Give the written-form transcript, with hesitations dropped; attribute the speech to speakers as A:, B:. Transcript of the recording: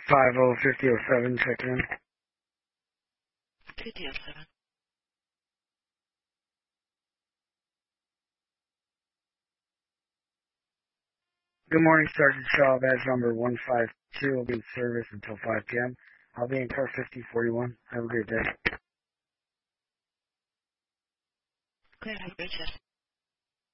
A: 505007, check in.
B: 5007.
A: Good morning, Sergeant Shaw, badge number 152 will be in service until 5 p.m. I'll be in car 5041. Have a great day.
B: Okay, have a great shift.